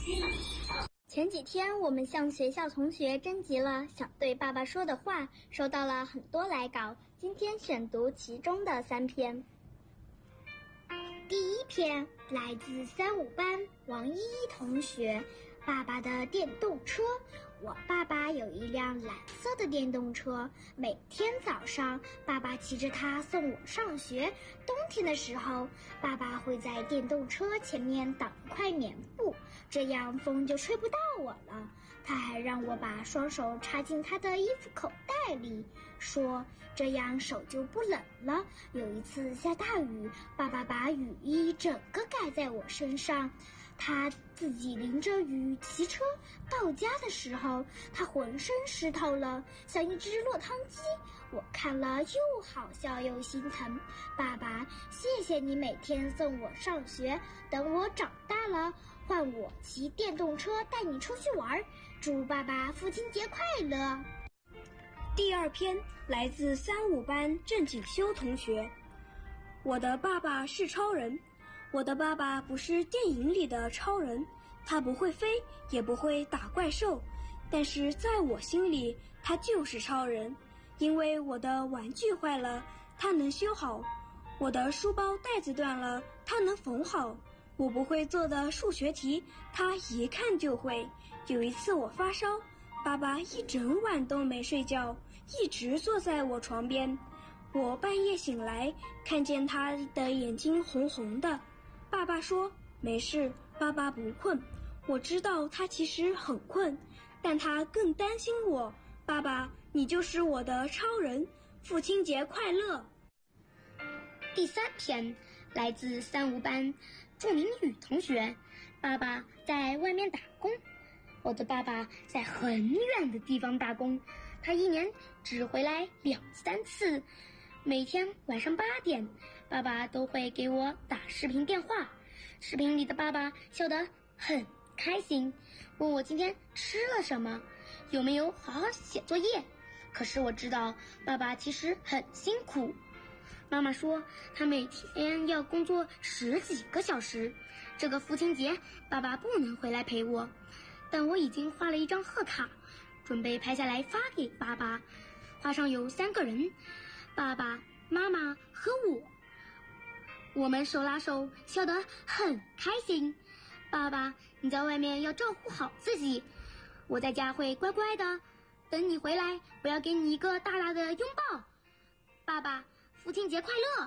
前几天我们向学校同学征集了想对爸爸说的话，收到了很多来稿，今天选读其中的3篇。第1篇来自3、5班王依依同学，爸爸的电动车。我爸爸有一辆蓝色的电动车，每天早上爸爸骑着它送我上学。冬天的时候，爸爸会在电动车前面挡一块棉布，这样风就吹不到我了。他还让我把双手插进他的衣服口袋里，说这样手就不冷了。有一次下大雨，爸爸把雨衣整个盖在我身上，他自己淋着雨骑车到家的时候，他浑身湿透了，像一只落汤鸡。我看了又好笑又心疼。爸爸，谢谢你每天送我上学，等我长大了，换我骑电动车带你出去玩。祝爸爸父亲节快乐。 第2篇来自3、5班郑景修同学。我的爸爸是超人。我的爸爸不是电影里的超人，他不会飞，也不会打怪兽，但是在我心里，他就是超人。因为我的玩具坏了，他能修好；我的书包带子断了，他能缝好；我不会做的数学题，他一看就会。有一次我发烧，爸爸一整晚都没睡觉，一直坐在我床边。我半夜醒来，看见他的眼睛红红的。爸爸说没事，爸爸不困。我知道他其实很困，但他更担心我。爸爸，你就是我的超人，父亲节快乐。 第3篇来自3、5班祝明宇同学。爸爸在外面打工。我的爸爸在很远的地方打工，他一年只回来2、3次。每天晚上8点，爸爸都会给我打视频电话。视频里的爸爸笑得很开心，问我今天吃了什么，有没有好好写作业。可是我知道爸爸其实很辛苦。妈妈说他每天要工作10几个小时，这个父亲节爸爸不能回来陪我，但我已经画了一张贺卡，准备拍下来发给爸爸。画上有3个人，爸爸妈妈和我们手拉手笑得很开心。爸爸，你在外面要照顾好自己，我在家会乖乖的，等你回来我要给你一个大大的拥抱。爸爸，父亲节快乐。